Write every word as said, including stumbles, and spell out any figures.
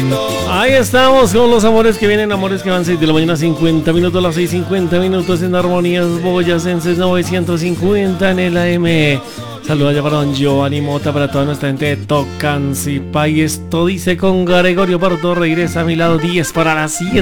Ahí estamos con los amores que vienen, amores que van, seis de la mañana, cincuenta minutos, las seis cincuenta minutos en Armonías Boyacenses novecientos cincuenta en el A M. Saludos allá para don Giovanni Mota, para toda nuestra gente de Tocancipá. Y esto dice con Gregorio Pardo, regresa a mi lado, diez para las siete.